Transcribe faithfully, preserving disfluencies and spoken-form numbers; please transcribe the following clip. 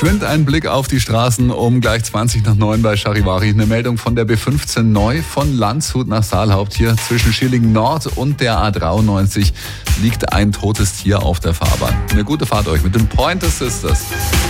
Geschwind ein Blick auf die Straßen um gleich zwanzig nach neun bei Charivari. Eine Meldung von der B fünfzehn neu von Landshut nach Saalhaupt. Hier zwischen Schilling Nord und der A dreiundneunzig liegt ein totes Tier auf der Fahrbahn. Eine gute Fahrt euch mit dem Pointer Sisters.